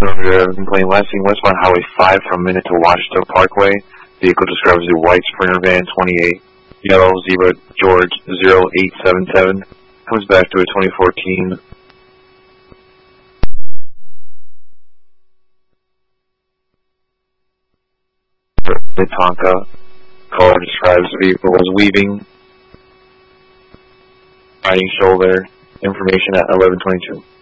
Complaint last seen westbound Highway 5 from Minute to Washita Parkway. Vehicle describes a white Sprinter van 28, yellow Zebra George 0877. Comes back to a 2014 Tonka. Caller describes the vehicle was weaving, riding shoulder. Information at 11:22.